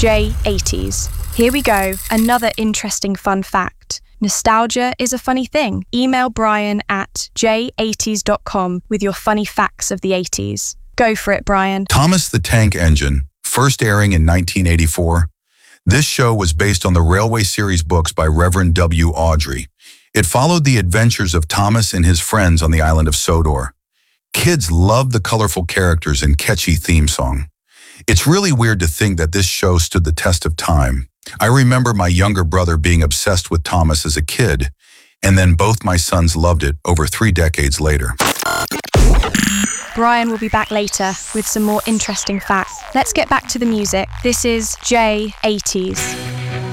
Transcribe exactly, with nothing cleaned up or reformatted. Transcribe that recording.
J eighties. Here we go, another interesting fun fact. Nostalgia is a funny thing. Email Brian at j eighties dot com with your funny facts of the eighties. Go for it, Brian. Thomas the Tank Engine, first airing in nineteen eighty-four. This show was based on the Railway series books by Reverend W. Awdry. It followed the adventures of Thomas and his friends on the island of Sodor. Kids loved the colorful characters and catchy theme song. It's really weird to think that this show stood the test of time. I remember my younger brother being obsessed with Thomas as a kid, and then both my sons loved it over three decades later. Brian will be back later with some more interesting facts. Let's get back to the music. This is J eighties.